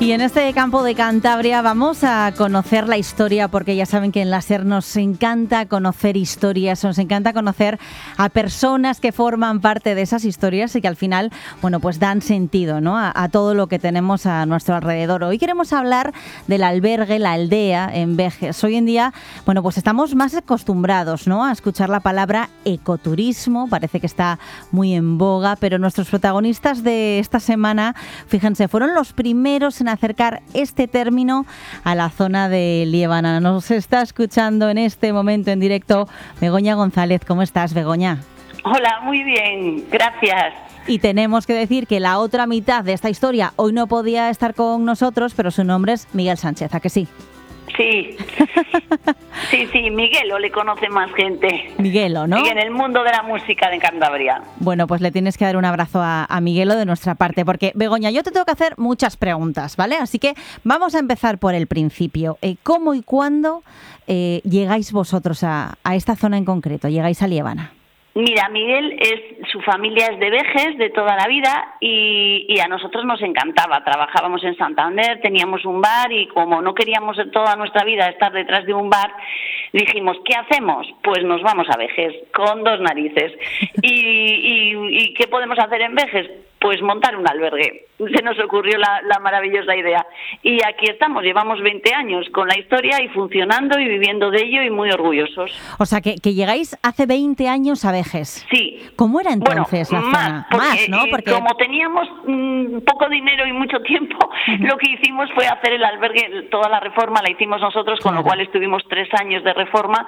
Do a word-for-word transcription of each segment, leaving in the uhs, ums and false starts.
Y en este campo de Cantabria vamos a conocer la historia, porque ya saben que en la SER nos encanta conocer historias, nos encanta conocer a personas que forman parte de esas historias y que al final, bueno, pues dan sentido, ¿no?, a, a todo lo que tenemos a nuestro alrededor. Hoy queremos hablar del albergue, la aldea en Vejes. Hoy en día, bueno, pues estamos más acostumbrados, ¿no?, a escuchar la palabra ecoturismo, parece que está muy en boga, pero nuestros protagonistas de esta semana, fíjense, fueron los primeros en acercar este término a la zona de Liébana. Nos está escuchando en este momento en directo Begoña González. ¿Cómo estás, Begoña? Hola, muy bien, gracias. Y tenemos que decir que la otra mitad de esta historia hoy no podía estar con nosotros, pero su nombre es Miguel Sánchez, ¿a que sí? Sí, sí, sí, Miguelo le conoce más gente. Miguelo, ¿no? Sí, en el mundo de la música de Cantabria. Bueno, pues le tienes que dar un abrazo a, a Miguelo de nuestra parte, porque, Begoña, yo te tengo que hacer muchas preguntas, ¿vale? Así que vamos a empezar por el principio. Eh, ¿Cómo y cuándo eh, llegáis vosotros a, a esta zona en concreto? ¿Llegáis a Liébana? Mira, Miguel, es su familia es de Vejes de toda la vida y, y a nosotros nos encantaba. Trabajábamos en Santander, teníamos un bar y como no queríamos en toda nuestra vida estar detrás de un bar, dijimos, ¿qué hacemos? Pues nos vamos a Vejes, con dos narices. ¿Y, y, y qué podemos hacer en Vejes? Pues montar un albergue. Se nos ocurrió la, la maravillosa idea. Y aquí estamos, llevamos veinte años con la historia y funcionando y viviendo de ello y muy orgullosos. O sea, que, que llegáis hace veinte años a Vejes. Sí. ¿Cómo era entonces bueno, la más, zona? Porque, más, ¿no? Porque como teníamos mmm, poco dinero y mucho tiempo, uh-huh. lo que hicimos fue hacer el albergue, toda la reforma la hicimos nosotros, con claro. lo cual estuvimos tres años de reforma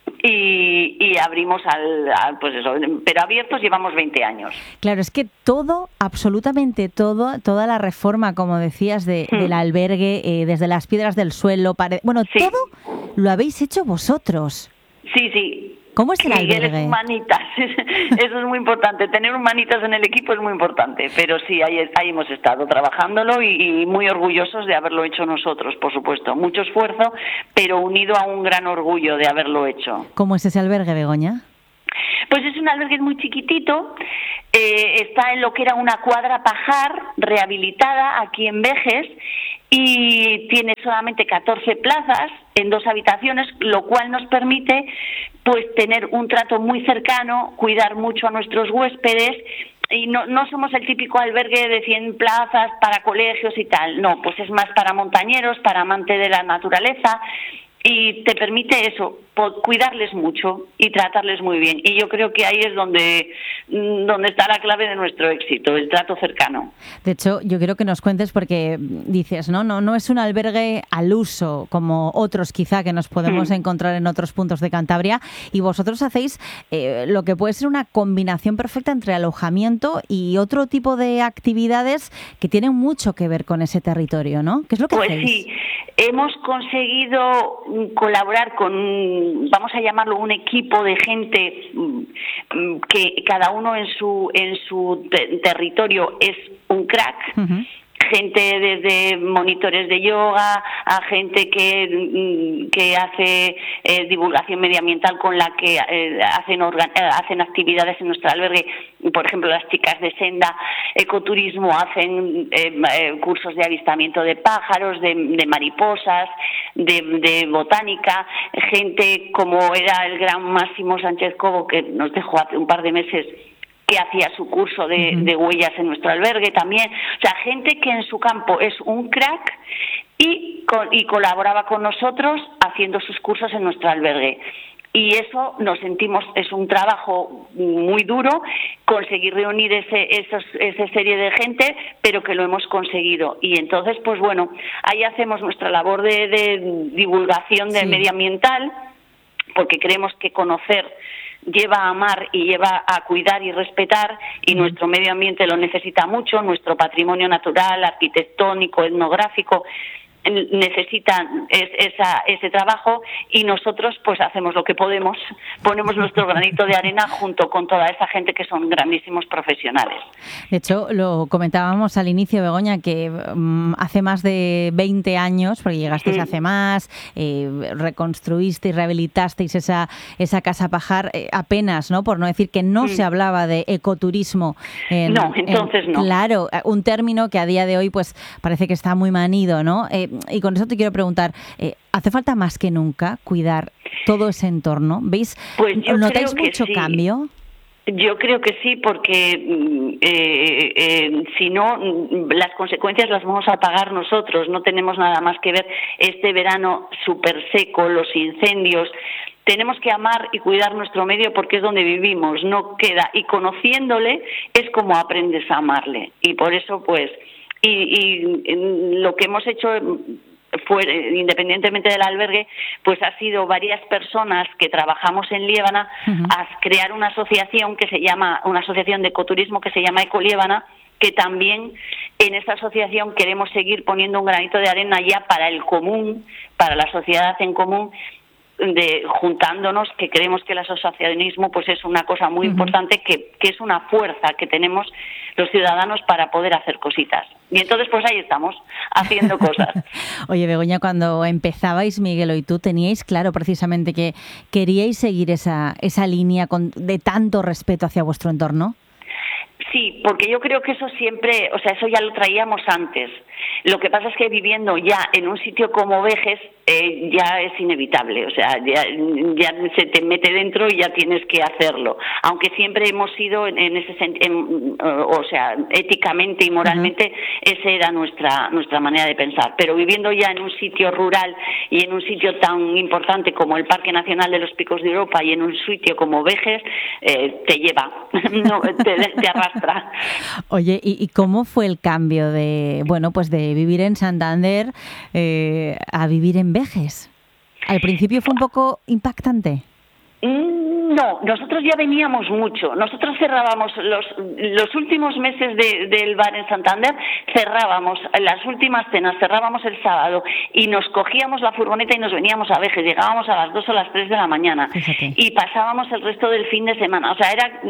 y, y abrimos al, al, pues eso, pero abiertos llevamos veinte años. Claro, es que todo, absolutamente todo, toda la reforma, como decías, de, hmm. del albergue, eh, desde las piedras del suelo, pared, bueno, sí. todo lo habéis hecho vosotros. Sí, sí. ¿Cómo es el Miguel albergue? Es humanitas, eso es muy importante, tener humanitas en el equipo es muy importante, pero sí, ahí, ahí hemos estado trabajándolo y, y muy orgullosos de haberlo hecho nosotros, por supuesto, mucho esfuerzo, pero unido a un gran orgullo de haberlo hecho. ¿Cómo es ese albergue, Begoña? Pues es un albergue muy chiquitito, eh, está en lo que era una cuadra pajar rehabilitada aquí en Vejes y tiene solamente catorce plazas en dos habitaciones, lo cual nos permite pues tener un trato muy cercano, cuidar mucho a nuestros huéspedes. Y no, no somos el típico albergue de cien plazas para colegios y tal, no, pues es más para montañeros, para amantes de la naturaleza y te permite eso, cuidarles mucho y tratarles muy bien. Y yo creo que ahí es donde, donde está la clave de nuestro éxito, el trato cercano. De hecho, yo quiero que nos cuentes porque dices, no, no, no es un albergue al uso como otros quizá que nos podemos mm. encontrar en otros puntos de Cantabria y vosotros hacéis eh, lo que puede ser una combinación perfecta entre alojamiento y otro tipo de actividades que tienen mucho que ver con ese territorio, ¿no? ¿Qué es lo que pues hacéis? Pues sí, hemos conseguido colaborar con, vamos a llamarlo, un equipo de gente que cada uno en su en su te- territorio es un crack. Uh-huh. Gente desde monitores de yoga a gente que, que hace eh, divulgación medioambiental con la que eh, hacen, organ- eh, hacen actividades en nuestro albergue. Por ejemplo, las chicas de Senda Ecoturismo hacen eh, eh, cursos de avistamiento de pájaros, de, de mariposas, de, de botánica. Gente como era el gran Máximo Sánchez Cobo, que nos dejó hace un par de meses, que hacía su curso de, uh-huh. de huellas en nuestro albergue también. O sea, gente que en su campo es un crack y, con, y colaboraba con nosotros haciendo sus cursos en nuestro albergue. Y eso nos sentimos, es un trabajo muy duro, conseguir reunir ese, esos, esa serie de gente, pero que lo hemos conseguido. Y entonces, pues bueno, ahí hacemos nuestra labor de, de divulgación del sí. medioambiental, porque creemos que conocer lleva a amar y lleva a cuidar y respetar y mm. nuestro medio ambiente lo necesita mucho, nuestro patrimonio natural, arquitectónico, etnográfico. necesitan es, esa, ese trabajo y nosotros pues hacemos lo que podemos, ponemos nuestro granito de arena junto con toda esa gente que son grandísimos profesionales. De hecho, lo comentábamos al inicio, Begoña, que um, hace más de veinte años, porque llegasteis sí. hace más, eh, reconstruisteis, rehabilitasteis esa, esa Casa Pajar, eh, apenas, ¿no? Por no decir que no sí. se hablaba de ecoturismo. En, no, entonces en, no. Claro, un término que a día de hoy pues parece que está muy manido, ¿no? Eh, y con eso te quiero preguntar, eh, ¿hace falta más que nunca cuidar todo ese entorno? ¿Veis? Pues yo ¿Notáis creo mucho que sí. cambio? Yo creo que sí, porque eh, eh, si no, las consecuencias las vamos a pagar nosotros. No tenemos nada más que ver este verano súper seco, los incendios. Tenemos que amar y cuidar nuestro medio porque es donde vivimos, no queda. Y conociéndole es como aprendes a amarle. Y por eso, pues, y, y lo que hemos hecho... Fue, independientemente del albergue, pues ha sido varias personas que trabajamos en Liébana uh-huh. a crear una asociación que se llama, una asociación de ecoturismo que se llama Eco Liébana, que también en esta asociación queremos seguir poniendo un granito de arena ya para el común, para la sociedad en común, de juntándonos, que creemos que el asociacionismo pues es una cosa muy uh-huh. importante, que, que es una fuerza que tenemos los ciudadanos para poder hacer cositas. Y entonces pues ahí estamos, haciendo cosas. Oye, Begoña, cuando empezabais, Miguelo y tú, ¿teníais claro precisamente que queríais seguir esa, esa línea con, de tanto respeto hacia vuestro entorno? Sí, porque yo creo que eso siempre, o sea, eso ya lo traíamos antes. Lo que pasa es que viviendo ya en un sitio como Vejes, eh, ya es inevitable, o sea, ya, ya se te mete dentro y ya tienes que hacerlo. Aunque siempre hemos sido en, en ese sentido, o sea, éticamente y moralmente, uh-huh. esa era nuestra nuestra manera de pensar. Pero viviendo ya en un sitio rural y en un sitio tan importante como el Parque Nacional de los Picos de Europa y en un sitio como Vejes, eh, te lleva, no, te, te arrastra. Oye, ¿y, y cómo fue el cambio de, bueno, pues de vivir en Santander eh, a vivir en Vejes? ¿Al principio fue un poco impactante? No, nosotros ya veníamos mucho. Nosotros cerrábamos los los últimos meses de, del bar en Santander, cerrábamos las últimas cenas, cerrábamos el sábado y nos cogíamos la furgoneta y nos veníamos a Vejes. Llegábamos a las dos o las tres de la mañana. Fíjate. Y pasábamos el resto del fin de semana. O sea, era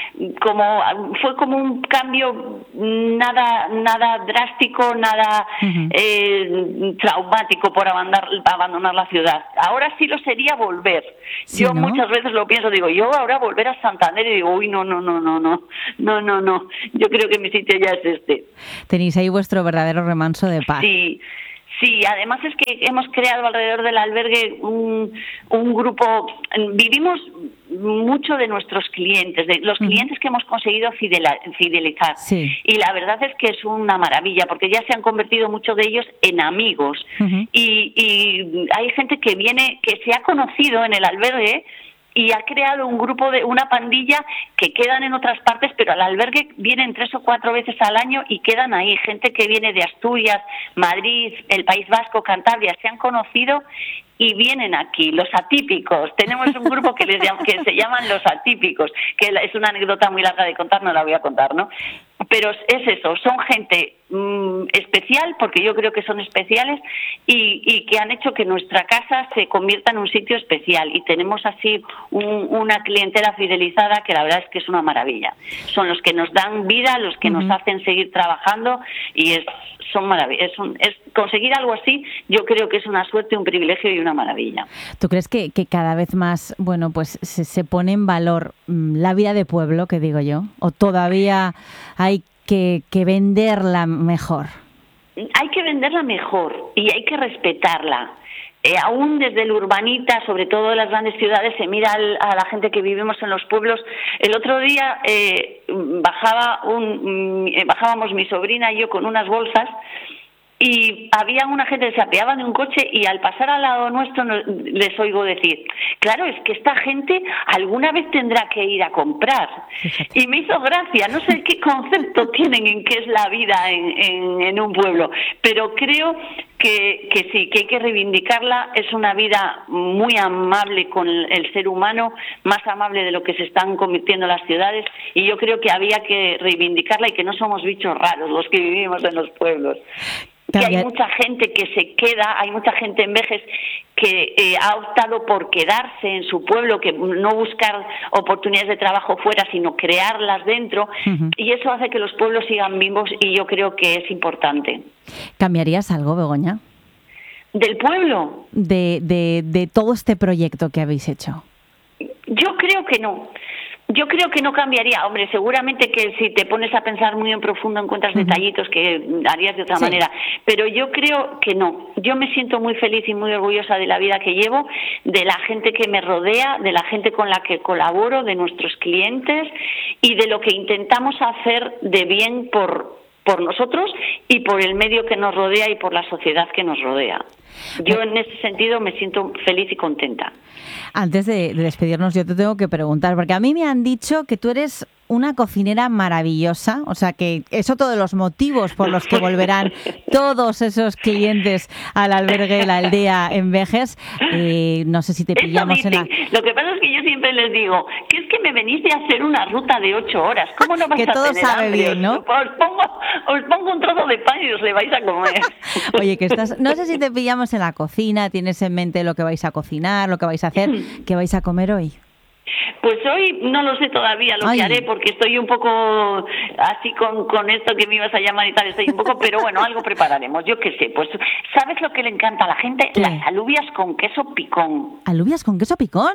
como fue como un cambio nada nada drástico, nada uh-huh. eh, traumático por abandonar, abandonar la ciudad. Ahora sí lo sería volver. Sí, Yo ¿no? muchas veces lo pienso, digo, yo ahora volver a Santander y digo, uy, no, no, no, no, no, no, no, no, yo creo que mi sitio ya es este. Tenéis ahí vuestro verdadero remanso de paz. Sí, sí, además es que hemos creado alrededor del albergue un, un grupo, vivimos mucho de nuestros clientes, de los clientes uh-huh. que hemos conseguido fidelizar. Sí. Y la verdad es que es una maravilla, porque ya se han convertido muchos de ellos en amigos. Uh-huh. Y, y hay gente que viene, que se ha conocido en el albergue y ha creado un grupo de una pandilla que quedan en otras partes, pero al albergue vienen tres o cuatro veces al año y quedan ahí. Gente que viene de Asturias, Madrid, el País Vasco, Cantabria, se han conocido y vienen aquí, los atípicos. Tenemos un grupo que, les llama, que se llaman los atípicos, que es una anécdota muy larga de contar, no la voy a contar, ¿no? Pero es eso, son gente mmm, especial, porque yo creo que son especiales, y, y que han hecho que nuestra casa se convierta en un sitio especial. Y tenemos así un, una clientela fidelizada que la verdad es que es una maravilla. Son los que nos dan vida, los que uh-huh. nos hacen seguir trabajando, y es son maravillas. Es, un, es conseguir algo así, yo creo que es una suerte, un privilegio y una maravilla. ¿Tú crees que, que cada vez más, bueno, pues se, se pone en valor mmm, la vida de pueblo, que digo yo, o todavía hay que, que venderla mejor? Hay que venderla mejor y hay que respetarla. Eh, aún desde el urbanita, sobre todo en las grandes ciudades, se mira al, a la gente que vivimos en los pueblos. El otro día eh, bajaba un, eh, bajábamos mi sobrina y yo con unas bolsas y había una gente que se apeaba de un coche y al pasar al lado nuestro nos, les oigo decir, claro, es que esta gente alguna vez tendrá que ir a comprar. Fíjate. Y me hizo gracia, no sé qué concepto tienen en qué es la vida en, en, en un pueblo, pero creo que, que sí, que hay que reivindicarla. Es una vida muy amable con el ser humano, más amable de lo que se están convirtiendo las ciudades, y yo creo que había que reivindicarla y que no somos bichos raros los que vivimos en los pueblos. que hay mucha gente que se queda, hay mucha gente en Vejes que eh, ha optado por quedarse en su pueblo, que no buscar oportunidades de trabajo fuera, sino crearlas dentro, uh-huh. y eso hace que los pueblos sigan vivos y yo creo que es importante. ¿Cambiarías algo, Begoña? ¿Del pueblo? De, de, de todo este proyecto que habéis hecho. Yo creo que no. Yo creo que no cambiaría. Hombre, seguramente que si te pones a pensar muy en profundo encuentras uh-huh. detallitos que harías de otra sí. manera. Pero yo creo que no. Yo me siento muy feliz y muy orgullosa de la vida que llevo, de la gente que me rodea, de la gente con la que colaboro, de nuestros clientes y de lo que intentamos hacer de bien por, por nosotros y por el medio que nos rodea y por la sociedad que nos rodea. Yo en ese sentido me siento feliz y contenta. Antes de, de despedirnos yo te tengo que preguntar, porque a mí me han dicho que tú eres una cocinera maravillosa, o sea que es otro de los motivos por los que volverán todos esos clientes al albergue La Aldea en Vejes. Eh, no sé si te pillamos en la... Lo que pasa es que yo siempre les digo que es que me veniste a hacer una ruta de ocho horas. ¿Cómo no vais que a todo tener sabe hambre? bien, ¿no? Os pongo, os pongo un trozo de pan y os le vais a comer. Oye, que estás... No sé si te pillamos en la cocina, tienes en mente lo que vais a cocinar, lo que vais a hacer, ¿qué vais a comer hoy? Pues hoy no lo sé todavía lo Ay. que haré porque estoy un poco así con, con esto que me ibas a llamar y tal, estoy un poco, pero bueno, algo prepararemos, yo qué sé. Pues ¿sabes lo que le encanta a la gente? ¿Qué? Las alubias con queso picón. ¿Alubias con queso picón?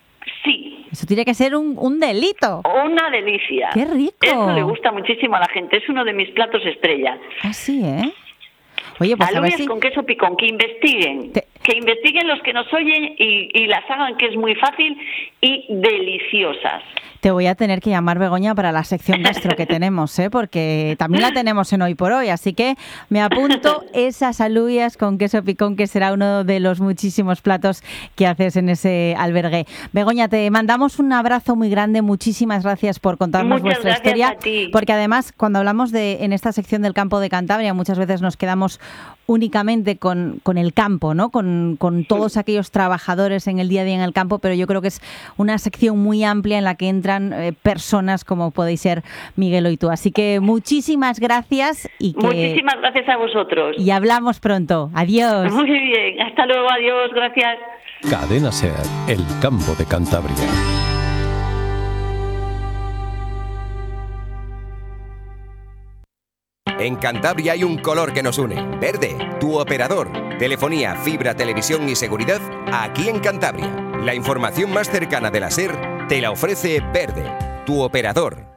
Sí. Eso tiene que ser un, un delito. Una delicia. ¡Qué rico! Eso le gusta muchísimo a la gente, es uno de mis platos estrella. Ah, sí, ¿eh? Oye, pues alubias a ver si... con queso picón, que investiguen, Te... que investiguen los que nos oyen y, y las hagan, que es muy fácil y deliciosas. Te voy a tener que llamar, Begoña, para la sección gastro que tenemos, ¿eh? Porque también la tenemos en Hoy por Hoy, así que me apunto esas alubias con queso picón, que será uno de los muchísimos platos que haces en ese albergue. Begoña, te mandamos un abrazo muy grande, muchísimas gracias por contarnos muchas vuestra historia, a ti. Porque además cuando hablamos de en esta sección del campo de Cantabria muchas veces nos quedamos únicamente con, con el campo, ¿no? Con, con todos aquellos trabajadores en el día a día en el campo, pero yo creo que es una sección muy amplia en la que entran eh, personas como podéis ser Miguelo y tú. Así que muchísimas gracias y que... Muchísimas gracias a vosotros. Y hablamos pronto. Adiós. Muy bien. Hasta luego. Adiós. Gracias. Cadena SER, el campo de Cantabria. En Cantabria hay un color que nos une, verde, tu operador. Telefonía, fibra, televisión y seguridad aquí en Cantabria. La información más cercana de la SER te la ofrece Verde, tu operador.